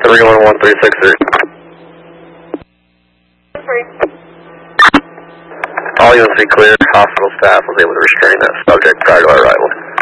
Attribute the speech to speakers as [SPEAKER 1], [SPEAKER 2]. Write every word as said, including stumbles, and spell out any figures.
[SPEAKER 1] three one one three six three. All units be clear. Hospital staff was able to restrain that subject prior to our arrival.